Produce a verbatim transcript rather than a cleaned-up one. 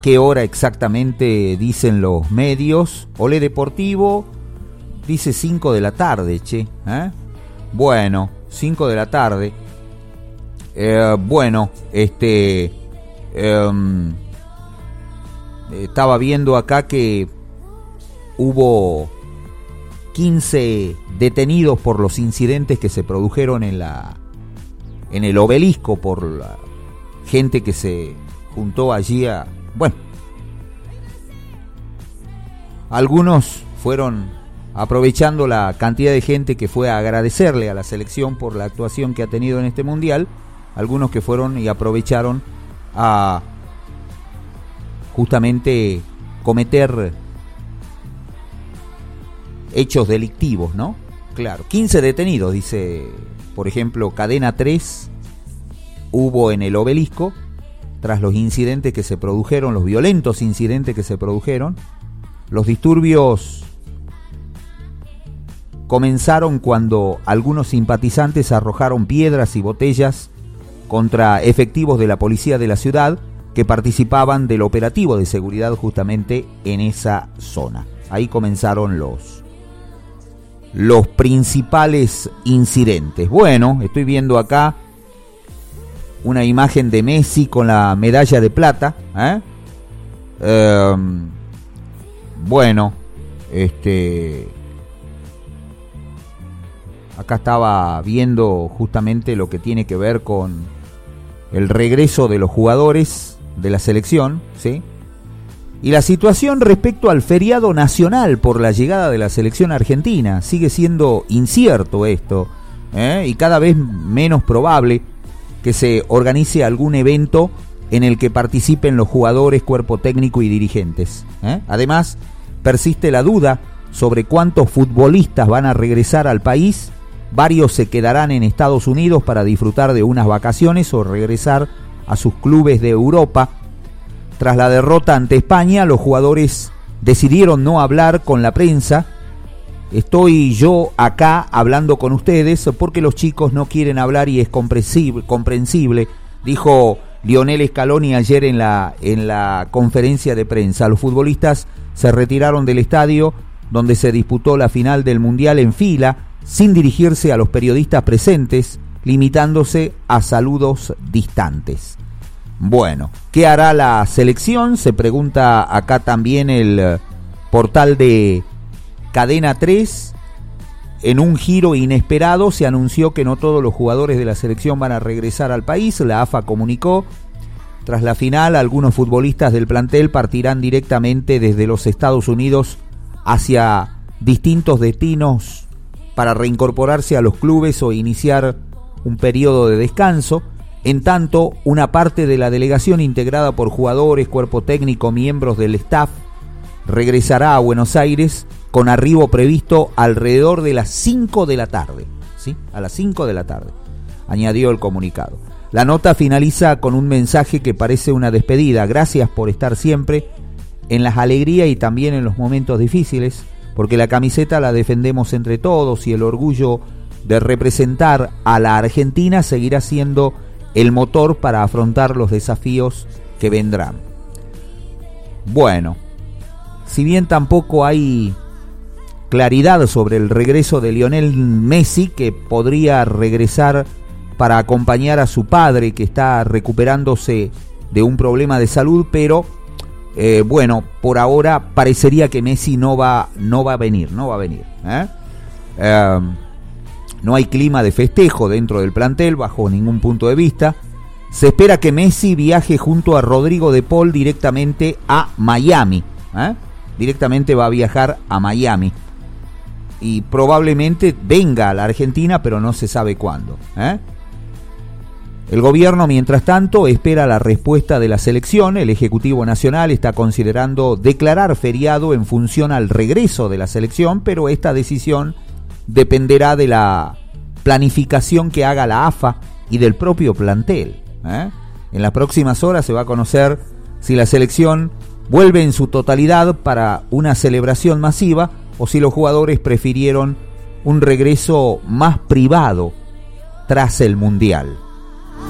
qué hora exactamente dicen los medios. Olé Deportivo dice cinco de la tarde, che. ¿Eh? Bueno, cinco de la tarde. Eh, bueno, este... Eh, estaba viendo acá que hubo quince detenidos por los incidentes que se produjeron en la en el Obelisco por la gente que se juntó allí a... Bueno, algunos fueron aprovechando la cantidad de gente que fue a agradecerle a la selección por la actuación que ha tenido en este mundial, algunos que fueron y aprovecharon a justamente cometer hechos delictivos, ¿no? Claro, quince detenidos, dice, por ejemplo, Cadena tres hubo en el Obelisco tras los incidentes que se produjeron, los violentos incidentes que se produjeron. Los disturbios comenzaron cuando algunos simpatizantes arrojaron piedras y botellas contra efectivos de la policía de la ciudad que participaban del operativo de seguridad justamente en esa zona. Ahí comenzaron los, los principales incidentes. Bueno, estoy viendo acá una imagen de Messi con la medalla de plata. ¿eh? Eh, bueno, este... acá estaba viendo justamente lo que tiene que ver con el regreso de los jugadores de la selección, ¿sí? Y la situación respecto al feriado nacional por la llegada de la selección argentina. Sigue siendo incierto esto, ¿eh? Y cada vez menos probable que se organice algún evento en el que participen los jugadores, cuerpo técnico y dirigentes, ¿eh? Además, persiste la duda sobre cuántos futbolistas van a regresar al país. Varios se quedarán en Estados Unidos para disfrutar de unas vacaciones o regresar a sus clubes de Europa. Tras la derrota ante España, los jugadores decidieron no hablar con la prensa. Estoy yo acá hablando con ustedes porque los chicos no quieren hablar y es comprensible, comprensible, dijo Lionel Scaloni ayer en la, en la conferencia de prensa. Los futbolistas se retiraron del estadio donde se disputó la final del Mundial en fila, sin dirigirse a los periodistas presentes, limitándose a saludos distantes. Bueno, ¿qué hará la selección? Se pregunta acá también el portal de Cadena tres. En un giro inesperado se anunció que no todos los jugadores de la selección van a regresar al país. La A F A comunicó. Tras la final, algunos futbolistas del plantel partirán directamente desde los Estados Unidos hacia distintos destinos para reincorporarse a los clubes o iniciar un periodo de descanso. En tanto, una parte de la delegación integrada por jugadores, cuerpo técnico, miembros del staff, regresará a Buenos Aires con arribo previsto alrededor de las cinco de la tarde, ¿sí? A las cinco de la tarde, añadió el comunicado. La nota finaliza con un mensaje que parece una despedida. Gracias por estar siempre en las alegrías y también en los momentos difíciles, porque la camiseta la defendemos entre todos y el orgullo de representar a la Argentina seguirá siendo el motor para afrontar los desafíos que vendrán. Bueno, si bien tampoco hay claridad sobre el regreso de Lionel Messi, que podría regresar para acompañar a su padre que está recuperándose de un problema de salud, pero eh, bueno, por ahora parecería que Messi no va, no va a venir, no va a venir. ¿eh? Eh, no hay clima de festejo dentro del plantel bajo ningún punto de vista. Se espera que Messi viaje junto a Rodrigo de Paul directamente a Miami. ¿eh? Directamente va a viajar a Miami. Y probablemente venga a la Argentina, pero no se sabe cuándo. ¿eh? El gobierno, mientras tanto, espera la respuesta de la selección. El Ejecutivo Nacional está considerando declarar feriado en función al regreso de la selección, pero esta decisión dependerá de la planificación que haga la A F A y del propio plantel. ¿eh? En las próximas horas se va a conocer si la selección vuelve en su totalidad para una celebración masiva o si los jugadores prefirieron un regreso más privado tras el Mundial.